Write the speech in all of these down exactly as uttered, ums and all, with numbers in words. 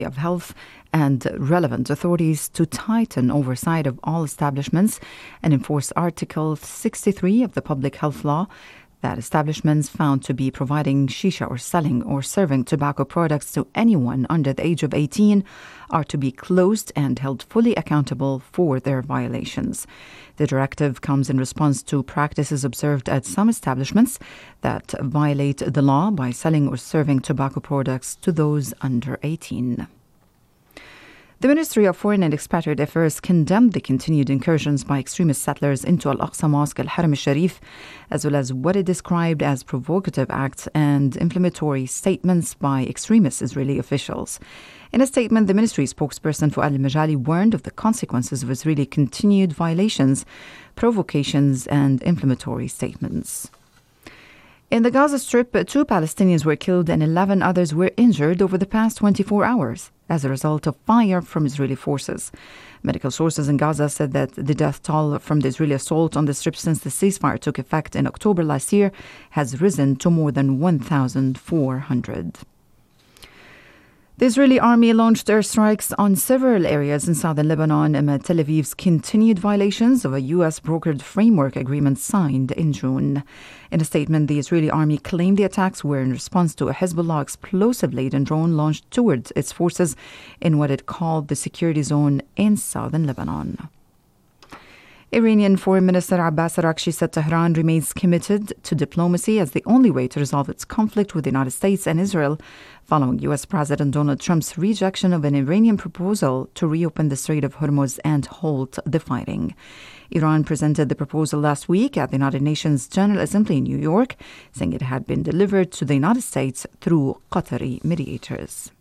of Health and relevant authorities to tighten oversight of all establishments and enforce Article sixty-three of the Public Health Law, that establishments found to be providing shisha or selling or serving tobacco products to anyone under the age of eighteen are to be closed and held fully accountable for their violations. The directive comes in response to practices observed at some establishments that violate the law by selling or serving tobacco products to those under eighteen. The Ministry of Foreign and Expatriate Affairs condemned the continued incursions by extremist settlers into Al-Aqsa Mosque, Al-Haram al-Sharif, as well as what it described as provocative acts and inflammatory statements by extremist Israeli officials. In a statement, the ministry spokesperson Fouad al-Majali warned of the consequences of Israeli continued violations, provocations, and inflammatory statements. In the Gaza Strip, two Palestinians were killed and eleven others were injured over the past twenty-four hours as a result of fire from Israeli forces. Medical sources in Gaza said that the death toll from the Israeli assault on the Strip since the ceasefire took effect in October last year has risen to more than one thousand four hundred. The Israeli army launched airstrikes on several areas in southern Lebanon amid Tel Aviv's continued violations of a U S-brokered framework agreement signed in June. In a statement, the Israeli army claimed the attacks were in response to a Hezbollah explosive-laden drone launched towards its forces in what it called the security zone in southern Lebanon. Iranian Foreign Minister Abbas Araghchi said Tehran remains committed to diplomacy as the only way to resolve its conflict with the United States and Israel, following U S President Donald Trump's rejection of an Iranian proposal to reopen the Strait of Hormuz and halt the fighting. Iran presented the proposal last week at the United Nations General Assembly in New York, saying it had been delivered to the United States through Qatari mediators.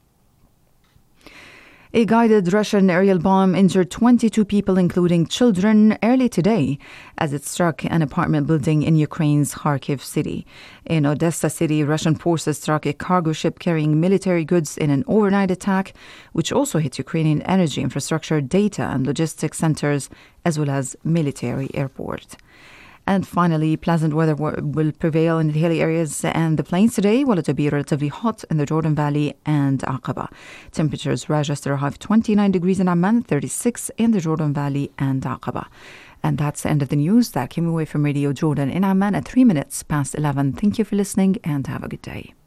A guided Russian aerial bomb injured twenty-two people, including children, early today as it struck an apartment building in Ukraine's Kharkiv city. In Odessa city, Russian forces struck a cargo ship carrying military goods in an overnight attack, which also hit Ukrainian energy infrastructure, data and logistics centers, as well as military airport. And finally, pleasant weather will prevail in the hilly areas and the plains today, while it will be relatively hot in the Jordan Valley and Aqaba. Temperatures register a high of twenty-nine degrees in Amman, thirty-six in the Jordan Valley and Aqaba. And that's the end of the news that came away from Radio Jordan in Amman at three minutes past eleven. Thank you for listening and have a good day.